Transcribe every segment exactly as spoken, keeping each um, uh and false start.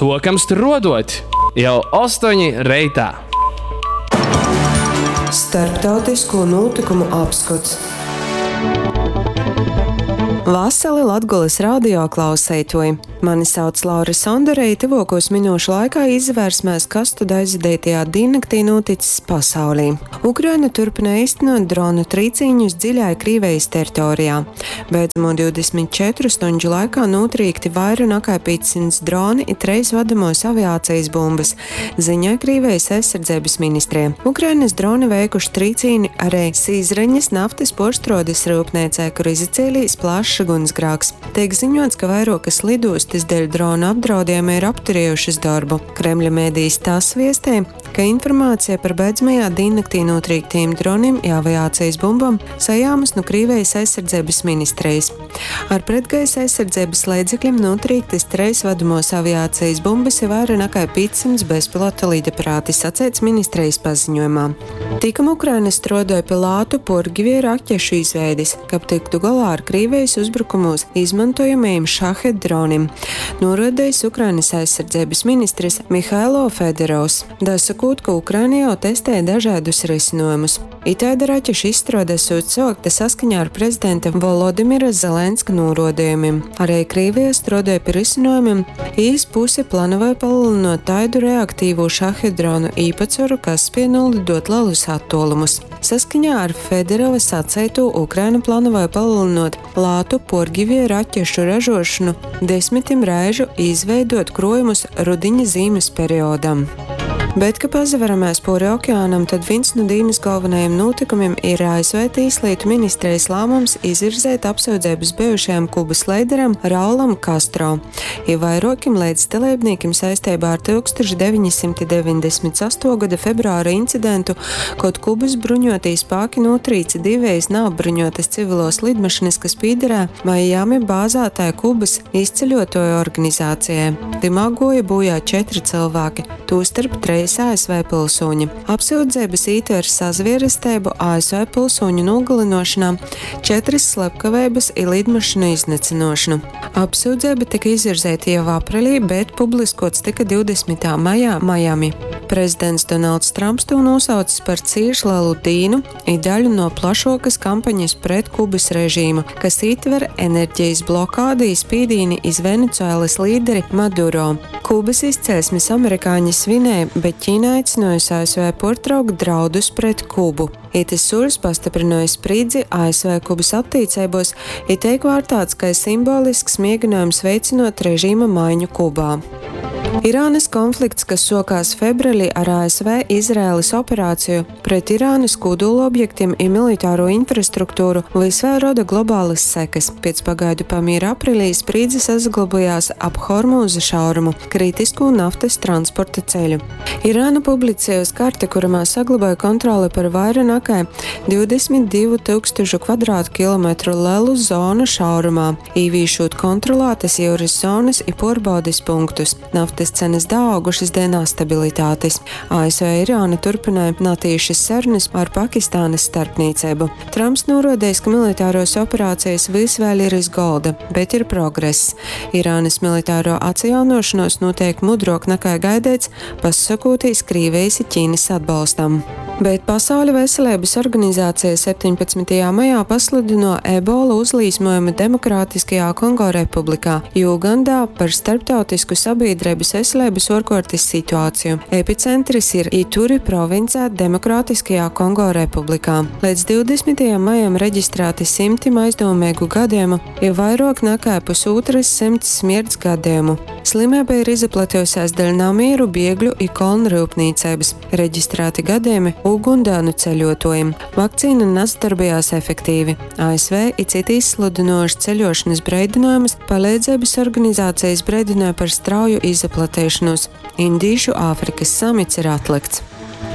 sokam strodot jau astoņi reitā. Starptautisko notikumu apskats. Vasali Latgoles radio klausētoji. Mani sauc Laura Sonderei, tuvākos minūšu laikā izvērsmēs, kas tad aizvadītajā diennaktī noticis pasaulī. Ukraina turpina īstenot dronu trīcīņus dziļai Krīvejas teritorijā. Beidzamo divdesmit četru stundu laikā notrīkti vairāk nekā piecsimt droni un trīs vadamos aviācijas bumbas, ziņā Krīvejas aizsardzības ministrija. Ukrainas droni veikuši trīcīni arī Sīzreņas naftas porštrodes rūpniecē, kur izacēlīs plašs ugunsgrēks. Tiek ziņots, ka vairākas lidostas dēļ drona apdraudējuma ir apturējušas darbu. Kremļa mēdījis tās viestē, ka informācija par beidzamajā diennaktī notrīktiem droniem un aviācijas bumbām sajāmas no Krīvejas aizsardzības ministrijas. Ar pretgaisa aizsardzības līdzekļiem notrīktas trīs vadamos aviācijas bumbas ir vairāk nekā piecsimt bezpilota lidaparāti, sacīts ministrijas paziņojumā. Tikam Ukraina strādāja pie lātu porgivie raķešu izveides, kad tiktu galā ar Krīvejas uzbrukumos izmantojamajiem šahed droniem, norādījis Ukrainas aizsardzības ministrs Mihailo Federovs. Dasakot, ka Ukraina jau testē dažādus risinājumus. Itāda raķešu izstrāde sākta saskaņā ar prezidenta Volodimira Zelenska norādījumiem. Arī Krīvija strādāja pie risinājumiem, īs puse plānoja palielināt taidu reaktīvo šahed dronu īpatsvaru, kas spēj nolidot lielus attālumus. Saskaņā ar Federova sacīto, Ukraina plānoja palielināt lātu porgivie raķešu ražošanu desmitim reižu izveidot krojumus rudiņa zīmes periodam. Bet, ka pazavaramies pāri okeānam, tad viens no dienas galvenajiem notikumiem ir A S V Tieslietu ministrijas lēmums izvirzēt apsūdzības bijušajam Kubas līderam Raulam Castro. Ir vairākiem līdzdalībniekiem saistībā ar tūkstoš deviņi simti deviņdesmit astotā gada februāra incidentu, kad Kubas bruņotie spēki notrīca divas nav-bruņotas civilos lidmašīnas, kas piederē Miami bāzētāja Kubas izceļotāju organizācijai. Timā goja bojā četri cilvēki, tūstarp trīs A S V pilsoņi. Apsūdzības ietver sazvierestību, A S V pilsoņu nogalināšanā, četras slepkavības un lidmašīnu iznīcināšanu. Apsūdzība tika izvirzēta jau aprīlī, bet publiskots tika divdesmitā maijā Miami. Prezidents Donalds Trumps to nosaucis par cieši lielu dīnu un daļu no plašākas kampaņas pret Kubas režīmu, kas ietver enerģijas blokādi un spīdīni iz Venecuēlas līderi Maduro. Kubas izcelsmes amerikāņi svinēja, bet Ķīna aicinājusi A S V pārtraukt draudus pret Kubu. Itis soļus pastiprināja spriedzi A S V Kubas attiecībos, ir tiek vērtēts kā simbolisks mēģinājums veicinot režīma maiņu Kubā. Irānas konflikts, kas sākās februārī ar A S V Izraēlas operāciju pret Irānas kodolobjektiem un militāro infrastruktūru, visvēl roda globālas sekas. Pēc pagaidu pamiera aprīlī spriedzi saglabājās ap Hormūza šaurumu, kritisku naftas transporta ceļu. Irāna publicējusi karti, kurā saglabāja kontroli par vairāk nekā divdesmit divu tūkstošu kvadrātkilometru lielu zonu šaurumā, īvīšot kontrolētas jūras zonas un pārbaudes punktus. Naftas cenas daugušas dēļ nestabilitātes. A S V Irāna turpināja natīšas sarunas ar Pakistānas starpniecību. Trumps norādījis, ka militāros operācijas visvēl ir iz golda, bet ir progress. Irānas militāro atjaunošanos notiek mudrāk nekā gaidīts, pasakotīs Krīvejas Ķīnas atbalstam. Bet Pasaules veselības organizācija septiņpadsmitajā maijā pasludināja ebola uzlīsmojumu Demokrātiskajā Kongo republikā, Ugandā par starptautisku sabiedrības veselības ārkārtas situāciju. Epicentris ir Ituri provincē Demokrātiskajā Kongo republikā. Līdz divdesmitajam maijam reģistrēti simtim aizdomīgu gadījumu, ir vairāk nekā pusotras simts smirds gadījumu. Slimība ir izplatījusies dēļ namieru, bēgļu un kolnu rūpniecības. Reģistrēti gadījumi ugundānu ceļotājiem. Vakcīna nedarbojās efektīvi. A S V ir citi izsludinoši ceļošanas brīdinājumus, palīdzības organizācijas brīdināja par strauju izplatīšanos. Indīšu Āfrikas samits ir atlikts.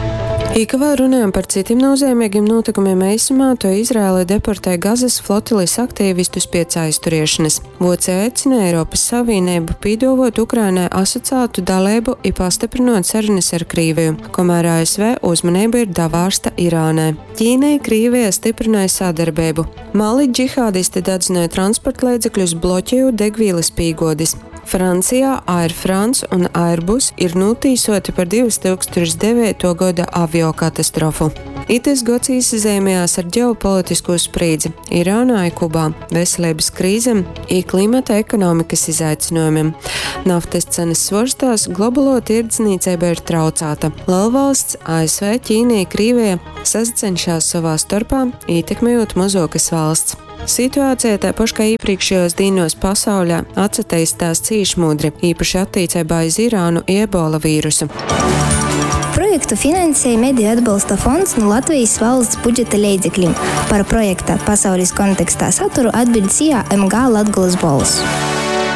Īkavā runājam par citiem nozīmīgiem notikumiem eisumā, to Izraēla deportēja Gazas flotiles aktīvistus pēc aizturēšanas. Voce aicina Eiropas Savienību pīdovot Ukrainai asociētu dalību un pastiprinot sarunas ar Krīviju, kamēr A S V uzmanība ir davārsta Irānai. Ķīnai Krīvija stiprināja sadarbību. Mali džihādisti dedzināja transporta līdzekļus, bloķējot degvīlas pīgodis. Francijā Air France un Airbus ir notīsoti par divas tūkstoš devīto gada aviokatastrofu. Itis gads izzīmējās ar ģeopolitisko sprīdzi Irānā, Kubā, veselības krīzēm un klimata ekonomikas izaicinājumiem. Naftas cenas svārstās, globālo tirdzniecība ir traucēta. Lielvalsts A S V, Ķīna, Krievija sacenšas savā starpā, ietekmējot mazākas valsts. Situācija tāpat kā iepriekšējos dienos pasaulē attīstās cīšmudri, īpaši attiecībā uz Irānu ebola vīrusu. Projektu finansēja Mediju atbalsta fonds no Latvijas valsts budžeta līdzekļiem. Par projekta pasaules kontekstā saturu atbild C I A M G Latgoles balss.